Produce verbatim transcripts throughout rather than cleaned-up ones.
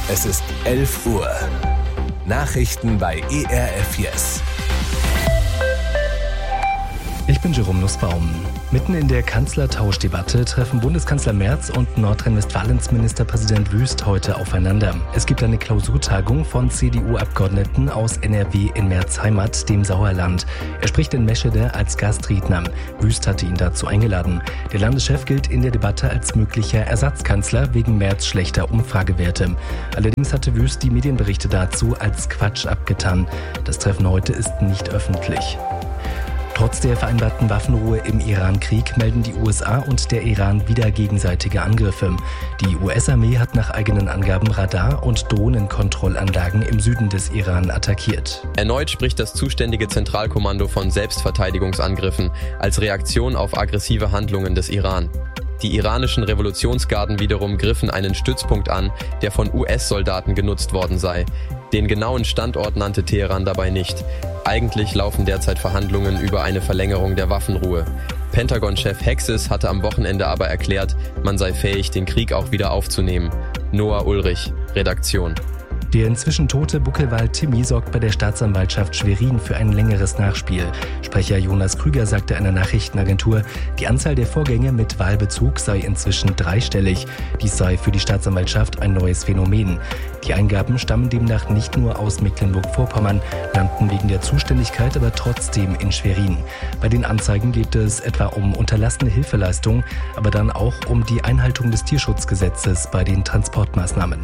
Es ist elf Uhr. Nachrichten bei E R F Yes. Ich bin Jerome Nussbaum. Mitten in der Kanzlertauschdebatte treffen Bundeskanzler Merz und Nordrhein-Westfalens Ministerpräsident Wüst heute aufeinander. Es gibt eine Klausurtagung von C D U-Abgeordneten aus N R W in Merz' Heimat, dem Sauerland. Er spricht in Meschede als Gastredner. Wüst hatte ihn dazu eingeladen. Der Landeschef gilt in der Debatte als möglicher Ersatzkanzler wegen Merz' schlechter Umfragewerte. Allerdings hatte Wüst die Medienberichte dazu als Quatsch abgetan. Das Treffen heute ist nicht öffentlich. Trotz der vereinbarten Waffenruhe im Iran-Krieg melden die U S A und der Iran wieder gegenseitige Angriffe. Die U S-Armee hat nach eigenen Angaben Radar- und Drohnenkontrollanlagen im Süden des Iran attackiert. Erneut spricht das zuständige Zentralkommando von Selbstverteidigungsangriffen als Reaktion auf aggressive Handlungen des Iran. Die iranischen Revolutionsgarden wiederum griffen einen Stützpunkt an, der von U S-Soldaten genutzt worden sei. Den genauen Standort nannte Teheran dabei nicht. Eigentlich laufen derzeit Verhandlungen über eine Verlängerung der Waffenruhe. Pentagon-Chef Hexes hatte am Wochenende aber erklärt, man sei fähig, den Krieg auch wieder aufzunehmen. Noah Ulrich, Redaktion. Der inzwischen tote Buckelwal Timmy sorgt bei der Staatsanwaltschaft Schwerin für ein längeres Nachspiel. Sprecher Jonas Krüger sagte einer Nachrichtenagentur, die Anzahl der Vorgänge mit Wahlbezug sei inzwischen dreistellig. Dies sei für die Staatsanwaltschaft ein neues Phänomen. Die Eingaben stammen demnach nicht nur aus Mecklenburg-Vorpommern, landeten wegen der Zuständigkeit aber trotzdem in Schwerin. Bei den Anzeigen geht es etwa um unterlassene Hilfeleistung, aber dann auch um die Einhaltung des Tierschutzgesetzes bei den Transportmaßnahmen.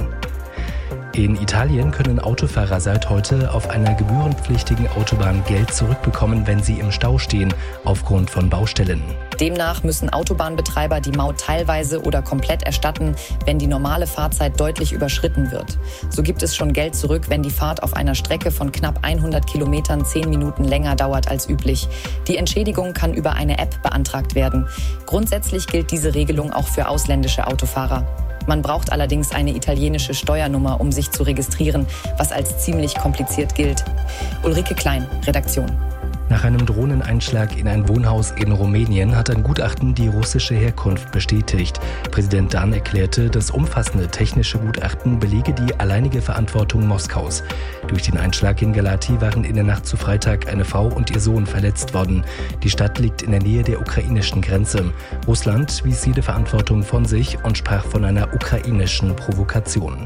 In Italien können Autofahrer seit heute auf einer gebührenpflichtigen Autobahn Geld zurückbekommen, wenn sie im Stau stehen, aufgrund von Baustellen. Demnach müssen Autobahnbetreiber die Maut teilweise oder komplett erstatten, wenn die normale Fahrzeit deutlich überschritten wird. So gibt es schon Geld zurück, wenn die Fahrt auf einer Strecke von knapp hundert Kilometern zehn Minuten länger dauert als üblich. Die Entschädigung kann über eine App beantragt werden. Grundsätzlich gilt diese Regelung auch für ausländische Autofahrer. Man braucht allerdings eine italienische Steuernummer, um sich zu registrieren, was als ziemlich kompliziert gilt. Ulrike Klein, Redaktion. Nach einem Drohneneinschlag in ein Wohnhaus in Rumänien hat ein Gutachten die russische Herkunft bestätigt. Präsident Dan erklärte, das umfassende technische Gutachten belege die alleinige Verantwortung Moskaus. Durch den Einschlag in Galati waren in der Nacht zu Freitag eine Frau und ihr Sohn verletzt worden. Die Stadt liegt in der Nähe der ukrainischen Grenze. Russland wies jede Verantwortung von sich und sprach von einer ukrainischen Provokation.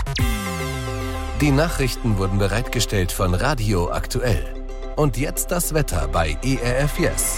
Die Nachrichten wurden bereitgestellt von Radio Aktuell. Und jetzt das Wetter bei E R F Yes.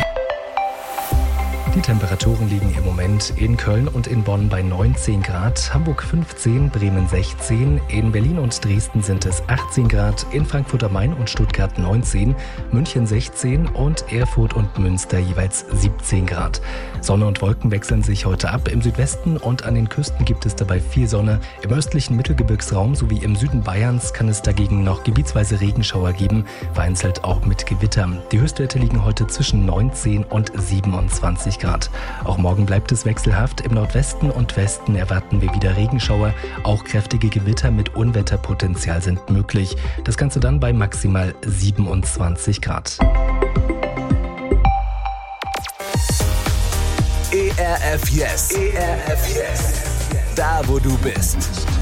Die Temperaturen liegen im Moment in Köln und in Bonn bei neunzehn Grad, Hamburg fünfzehn, Bremen sechzehn, in Berlin und Dresden sind es achtzehn Grad, in Frankfurt am Main und Stuttgart neunzehn, München sechzehn und Erfurt und Münster jeweils siebzehn Grad. Sonne und Wolken wechseln sich heute ab. Im Südwesten und an den Küsten gibt es dabei viel Sonne. Im östlichen Mittelgebirgsraum sowie im Süden Bayerns kann es dagegen noch gebietsweise Regenschauer geben, vereinzelt auch mit Gewitter. Die Höchstwerte liegen heute zwischen neunzehn und siebenundzwanzig Grad. Auch morgen bleibt es wechselhaft. Im Nordwesten und Westen erwarten wir wieder Regenschauer. Auch kräftige Gewitter mit Unwetterpotenzial sind möglich. Das Ganze dann bei maximal siebenundzwanzig Grad. E R F Yes. E R F Yes. Da, wo du bist.